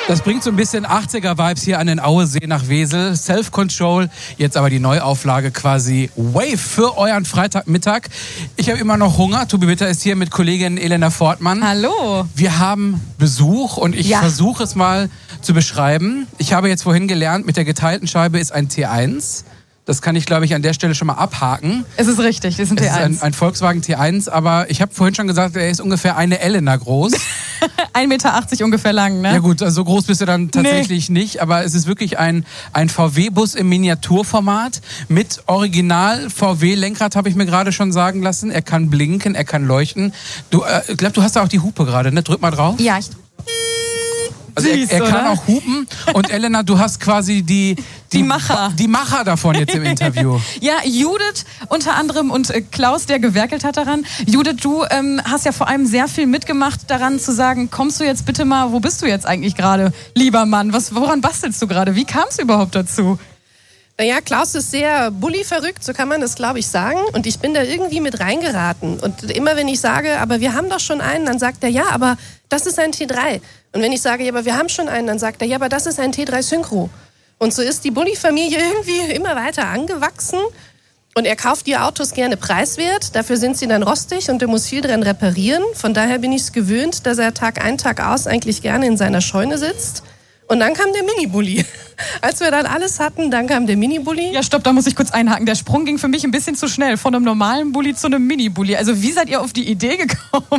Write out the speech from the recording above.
Das bringt so ein bisschen 80er-Vibes hier an den Auesee nach Wesel. Self-Control, jetzt aber die Neuauflage quasi Wave für euren Freitagmittag. Ich habe immer noch Hunger. Tobi Bitter ist hier mit Kollegin Elena Fortmann. Hallo. Wir haben Besuch und ich versuche es mal zu beschreiben. Ich habe jetzt vorhin gelernt, mit der geteilten Scheibe ist ein T1. Das kann ich, glaube ich, an der Stelle schon mal abhaken. Es ist richtig, das ist ein T1. Es ist ein Volkswagen T1, aber ich habe vorhin schon gesagt, er ist ungefähr eine Elena groß. 1,80 Meter ungefähr lang, ne? Ja gut, also so groß bist du dann tatsächlich nicht, aber es ist wirklich ein VW-Bus im Miniaturformat mit Original VW-Lenkrad, habe ich mir gerade schon sagen lassen. Er kann blinken, er kann leuchten. Ich glaube, du hast da auch die Hupe gerade, ne? Drück mal drauf. Ja, also er kann auch hupen und Elena, du hast quasi die Macher davon jetzt im Interview. Ja, Judith unter anderem und Klaus, der gewerkelt hat daran. Judith, du hast ja vor allem sehr viel mitgemacht daran zu sagen, kommst du jetzt bitte mal, wo bist du jetzt eigentlich gerade, lieber Mann? Woran bastelst du gerade? Wie kam es überhaupt dazu? Naja, Klaus ist sehr bulli-verrückt, so kann man das, glaube ich, sagen. Und ich bin da irgendwie mit reingeraten. Und immer wenn ich sage, aber wir haben doch schon einen, dann sagt er, ja, aber das ist ein T3. Und wenn ich sage, ja, aber wir haben schon einen, dann sagt er, ja, aber das ist ein T3 Synchro. Und so ist die Bulli-Familie irgendwie immer weiter angewachsen. Und er kauft die Autos gerne preiswert. Dafür sind sie dann rostig und er muss viel dran reparieren. Von daher bin ich es gewöhnt, dass er Tag ein, Tag aus eigentlich gerne in seiner Scheune sitzt. Und dann kam der Mini-Bulli. Als wir dann alles hatten, dann kam der Mini-Bulli. Ja, stopp, da muss ich kurz einhaken. Der Sprung ging für mich ein bisschen zu schnell. Von einem normalen Bulli zu einem Mini-Bulli. Also wie seid ihr auf die Idee gekommen?